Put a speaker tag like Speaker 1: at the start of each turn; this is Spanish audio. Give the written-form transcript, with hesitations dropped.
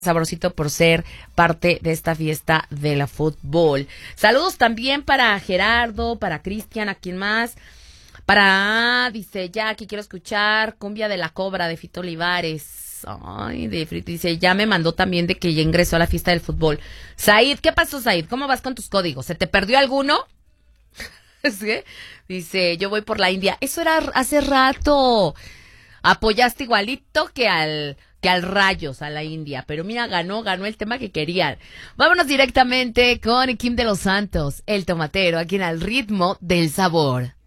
Speaker 1: Sabrosito por ser parte de esta fiesta de la fútbol. Saludos también para Gerardo, para Cristian, ¿a quién más? Dice Jackie, quiero escuchar Cumbia de la Cobra de Fito Olivares. Ay, dice, ya me mandó también de que ya ingresó a la fiesta del fútbol. Said, ¿qué pasó, Said? ¿Cómo vas con tus códigos? ¿Se te perdió alguno? ¿Sí? Dice, yo voy por la India. Eso era hace rato. Apoyaste igualito que al Rayos, a la India. Pero mira, ganó el tema que querían. Vámonos directamente con Kim de los Santos, el tomatero, aquí en Al Ritmo del Sabor.